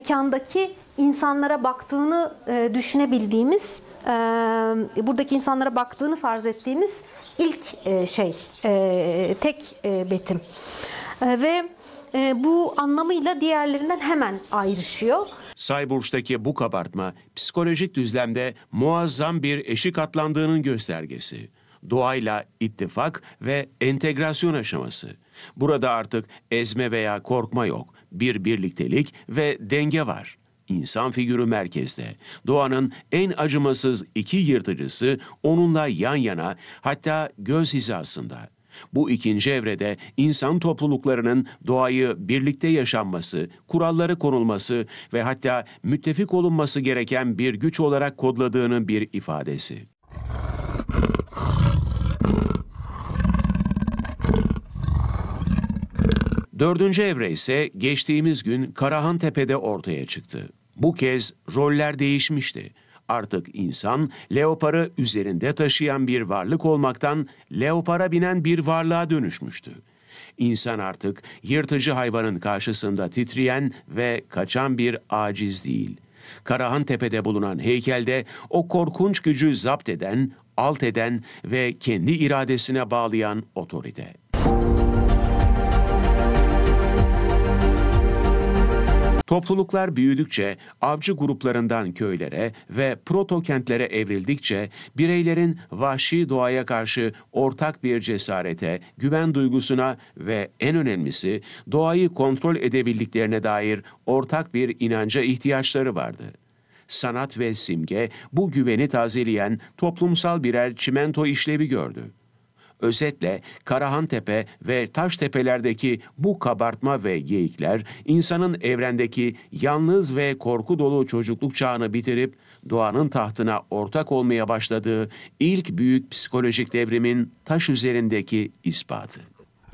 mekandaki insanlara baktığını düşünebildiğimiz, buradaki insanlara baktığını farz ettiğimiz ilk tek betim. Ve bu anlamıyla diğerlerinden hemen ayrışıyor. Sayburç'taki bu kabartma psikolojik düzlemde muazzam bir eşik atlandığının göstergesi. Doğayla ittifak ve entegrasyon aşaması. Burada artık ezme veya korkma yok. Bir birliktelik ve denge var. İnsan figürü merkezde. Doğanın en acımasız iki yırtıcısı onunla yan yana, hatta göz hizasında. Bu ikinci evrede insan topluluklarının doğayı birlikte yaşanması, kuralları konulması ve hatta müttefik olunması gereken bir güç olarak kodladığının bir ifadesi. Dördüncü evre ise geçtiğimiz gün Karahantepe'de ortaya çıktı. Bu kez roller değişmişti. Artık insan leoparı üzerinde taşıyan bir varlık olmaktan leopara binen bir varlığa dönüşmüştü. İnsan artık yırtıcı hayvanın karşısında titreyen ve kaçan bir aciz değil. Karahantepe'de bulunan heykelde o korkunç gücü zapt eden, alt eden ve kendi iradesine bağlayan otorite. Topluluklar büyüdükçe, avcı gruplarından köylere ve proto kentlere evrildikçe bireylerin vahşi doğaya karşı ortak bir cesarete, güven duygusuna ve en önemlisi doğayı kontrol edebildiklerine dair ortak bir inanca ihtiyaçları vardı. Sanat ve simge bu güveni tazeleyen toplumsal birer çimento işlevi gördü. Özetle Karahantepe ve Taştepe'lerdeki bu kabartma ve geyikler insanın evrendeki yalnız ve korku dolu çocukluk çağını bitirip doğanın tahtına ortak olmaya başladığı ilk büyük psikolojik devrimin taş üzerindeki ispatı.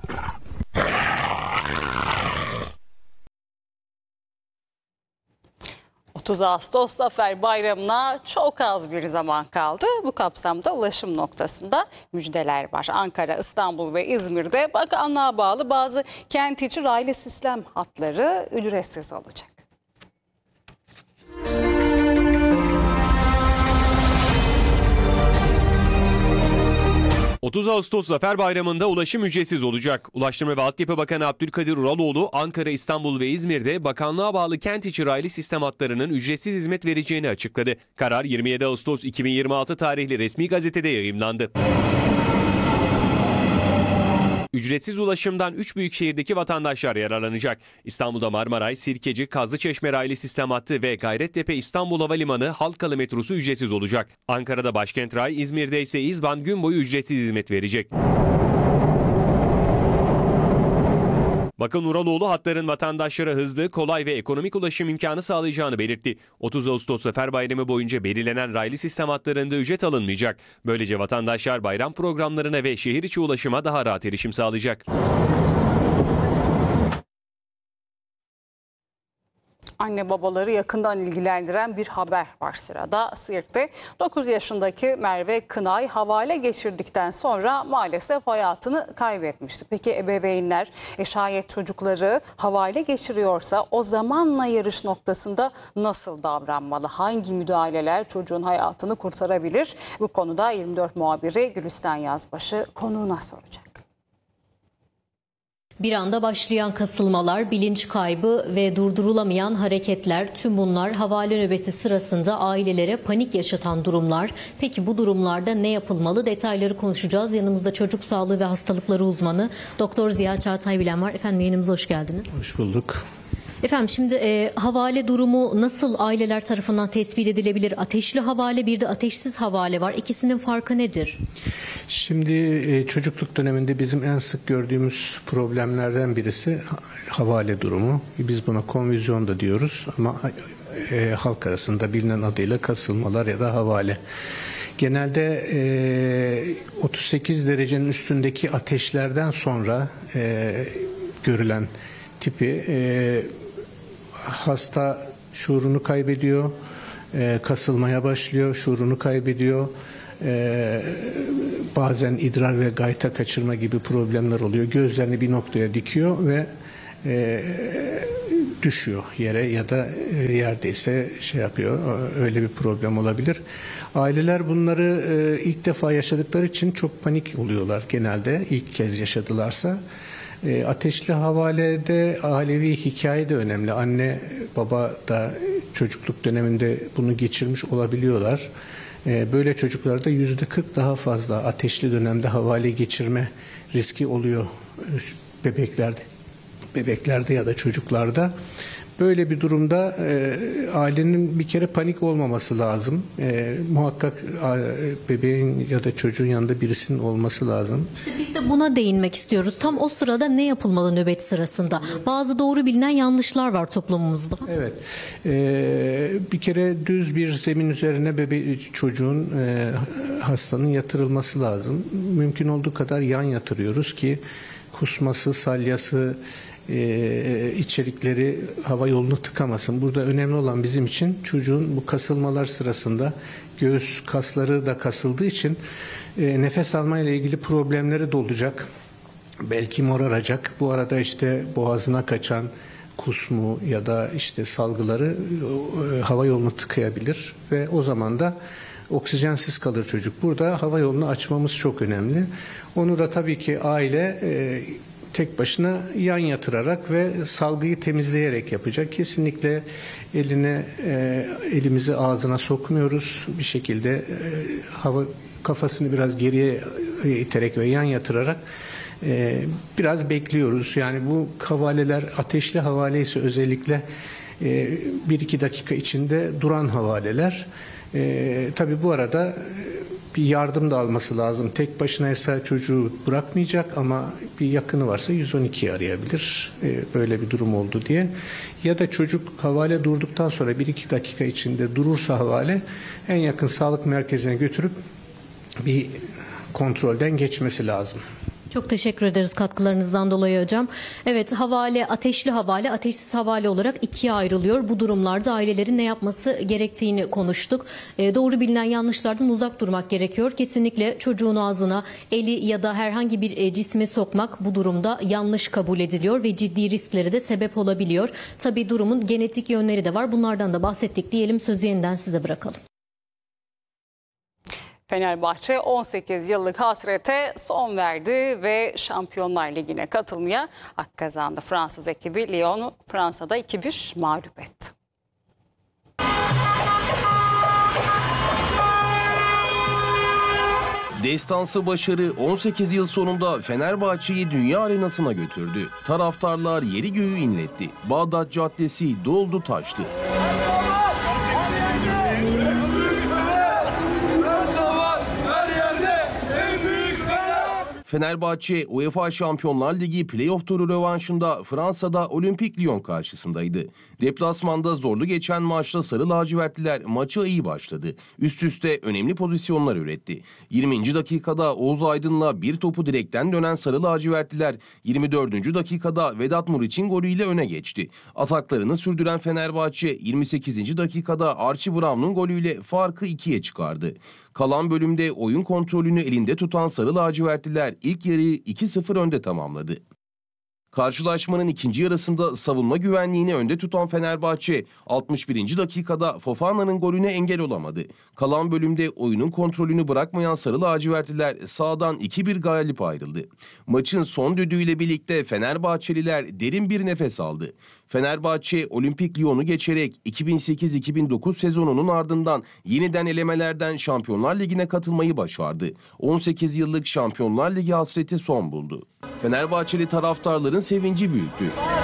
30 Ağustos Zafer Bayramı'na çok az bir zaman kaldı. Bu kapsamda ulaşım noktasında müjdeler var. Ankara, İstanbul ve İzmir'de bakanlığa bağlı bazı kent içi raylı sistem hatları ücretsiz olacak. ...30 Ağustos Zafer Bayramı'nda ulaşım ücretsiz olacak. Ulaştırma ve Altyapı Bakanı Abdülkadir Uraloğlu, Ankara, İstanbul ve İzmir'de bakanlığa bağlı kent içi raylı sistem hatlarının ücretsiz hizmet vereceğini açıkladı. Karar 27 Ağustos 2026 tarihli resmi gazetede yayımlandı. Ücretsiz ulaşımdan 3 büyük şehirdeki vatandaşlar yararlanacak. İstanbul'da Marmaray, Sirkeci, Kazlıçeşme raylı sistem hattı ve Gayrettepe İstanbul Havalimanı Halkalı metrosu ücretsiz olacak. Ankara'da Başkent Ray, İzmir'de ise İzban gün boyu ücretsiz hizmet verecek. Bakan Uraloğlu hatların vatandaşlara hızlı, kolay ve ekonomik ulaşım imkanı sağlayacağını belirtti. 30 Ağustos Zafer Bayramı boyunca belirlenen raylı sistem hatlarında ücret alınmayacak. Böylece vatandaşlar bayram programlarına ve şehir içi ulaşıma daha rahat erişim sağlayacak. Anne babaları yakından ilgilendiren bir haber var sırada. Siirt'te 9 yaşındaki Merve Kınay havale geçirdikten sonra maalesef hayatını kaybetmişti. Peki ebeveynler şayet çocukları havale geçiriyorsa o zamanla yarış noktasında nasıl davranmalı? Hangi müdahaleler çocuğun hayatını kurtarabilir? Bu konuda 24 muhabiri Gülistan Yazbaşı konuğuna soracak. Bir anda başlayan kasılmalar, bilinç kaybı ve durdurulamayan hareketler, tüm bunlar havale nöbeti sırasında ailelere panik yaşatan durumlar. Peki bu durumlarda ne yapılmalı? Detayları konuşacağız. Yanımızda çocuk sağlığı ve hastalıkları uzmanı Doktor Ziya Çağatay Bilen var. Efendim yayınımıza hoş geldiniz. Hoş bulduk. Efendim şimdi havale durumu nasıl aileler tarafından tespit edilebilir? Ateşli havale, bir de ateşsiz havale var. İkisinin farkı nedir? Şimdi çocukluk döneminde bizim en sık gördüğümüz problemlerden birisi havale durumu. Biz buna konvüzyon da diyoruz ama halk arasında bilinen adıyla kasılmalar ya da havale. Genelde 38 derecenin üstündeki ateşlerden sonra görülen tipi hasta şuurunu kaybediyor, kasılmaya başlıyor, şuurunu kaybediyor. Bazen idrar ve gayta kaçırma gibi problemler oluyor. Gözlerini bir noktaya dikiyor ve düşüyor yere ya da yerdeyse şey yapıyor. Öyle bir problem olabilir. Aileler bunları ilk defa yaşadıkları için çok panik oluyorlar genelde, ilk kez yaşadılarsa. Ateşli havalede ailevi hikaye de önemli. Anne baba da çocukluk döneminde bunu geçirmiş olabiliyorlar. Böyle çocuklarda %40 daha fazla ateşli dönemde havale geçirme riski oluyor bebeklerde ya da çocuklarda. Böyle bir durumda ailenin bir kere panik olmaması lazım. Muhakkak bebeğin ya da çocuğun yanında birisinin olması lazım. İşte biz de buna değinmek istiyoruz. Tam o sırada ne yapılmalı nöbet sırasında? Bazı doğru bilinen yanlışlar var toplumumuzda. Evet. Bir kere düz bir zemin üzerine çocuğun, hastanın yatırılması lazım. Mümkün olduğu kadar yan yatırıyoruz ki kusması, salyası, içerikleri hava yolunu tıkamasın. Burada önemli olan bizim için çocuğun bu kasılmalar sırasında göğüs kasları da kasıldığı için nefes almayla ilgili problemleri de olacak. Belki moraracak. Bu arada işte boğazına kaçan kusmu ya da işte salgıları hava yolunu tıkayabilir ve o zaman da oksijensiz kalır çocuk. Burada hava yolunu açmamız çok önemli. Onu da tabii ki aile tek başına yan yatırarak ve salgıyı temizleyerek yapacak. Kesinlikle elimizi ağzına sokmuyoruz. Bir şekilde kafasını biraz geriye iterek ve yan yatırarak biraz bekliyoruz. Yani bu havaleler ateşli havale ise özellikle 1-2 dakika içinde duran havaleler. Tabii bu arada bir yardım da alması lazım. Tek başınaysa çocuğu bırakmayacak ama bir yakını varsa 112'yi arayabilir. Böyle bir durum oldu diye. Ya da çocuk havale durduktan sonra 1-2 dakika içinde durursa havale en yakın sağlık merkezine götürüp bir kontrolden geçmesi lazım. Çok teşekkür ederiz katkılarınızdan dolayı hocam. Evet, havale, ateşli havale, ateşsiz havale olarak ikiye ayrılıyor. Bu durumlarda ailelerin ne yapması gerektiğini konuştuk. Doğru bilinen yanlışlardan uzak durmak gerekiyor. Kesinlikle çocuğun ağzına eli ya da herhangi bir cismi sokmak bu durumda yanlış kabul ediliyor ve ciddi risklere de sebep olabiliyor. Tabii durumun genetik yönleri de var. Bunlardan da bahsettik diyelim. Sözü yeniden size bırakalım. Fenerbahçe 18 yıllık hasrete son verdi ve Şampiyonlar Ligi'ne katılmaya hak kazandı. Fransız ekibi Lyon'u Fransa'da 2-1 mağlup etti. Destansı başarı 18 yıl sonunda Fenerbahçe'yi dünya arenasına götürdü. Taraftarlar yeri göğü inletti. Bağdat Caddesi doldu taştı. Fenerbahçe UEFA Şampiyonlar Ligi playoff turu rövanşında Fransa'da Olimpik Lyon karşısındaydı. Deplasmanda zorlu geçen maçta Sarı Lacivertliler maça iyi başladı. Üst üste önemli pozisyonlar üretti. 20. dakikada Oğuz Aydın'la bir topu direkten dönen Sarı Lacivertliler 24. dakikada Vedat Muriç'in golüyle öne geçti. Ataklarını sürdüren Fenerbahçe 28. dakikada Archie Brown'un golüyle farkı 2'ye çıkardı. Kalan bölümde oyun kontrolünü elinde tutan Sarı Lacivertliler ilk yarıyı 2-0 önde tamamladı. Karşılaşmanın ikinci yarısında savunma güvenliğini önde tutan Fenerbahçe 61. dakikada Fofana'nın golüne engel olamadı. Kalan bölümde oyunun kontrolünü bırakmayan Sarı Lacivertliler sahadan 2-1 galip ayrıldı. Maçın son düdüğüyle birlikte Fenerbahçeliler derin bir nefes aldı. Fenerbahçe Olimpik Lyon'u geçerek 2008-2009 sezonunun ardından yeniden elemelerden Şampiyonlar Ligi'ne katılmayı başardı. 18 yıllık Şampiyonlar Ligi hasreti son buldu. Fenerbahçeli taraftarların sevinci büyüktü.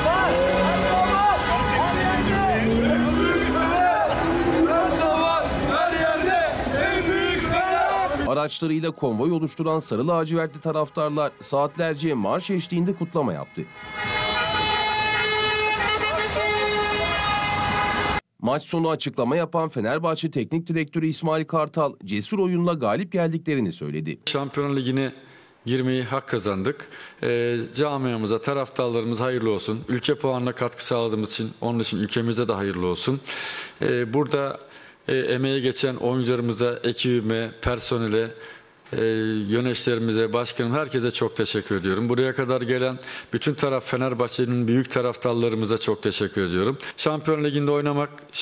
Araçlarıyla konvoy oluşturan Sarı Lacivertli taraftarlar saatlerce marş eşliğinde kutlama yaptı. Maç sonu açıklama yapan Fenerbahçe Teknik Direktörü İsmail Kartal, cesur oyunla galip geldiklerini söyledi. Şampiyonlar Ligi'ne girmeyi hak kazandık. Camiamıza, taraftarlarımıza hayırlı olsun. Ülke puanına katkı sağladığımız için, onun için ülkemize de hayırlı olsun. Burada emeği geçen oyuncularımıza, ekibime, personele Yöneticilerimize, başkanım, herkese çok teşekkür ediyorum. Buraya kadar gelen bütün Fenerbahçe'nin büyük taraftarlarımıza çok teşekkür ediyorum. Şampiyon Ligi'nde oynamak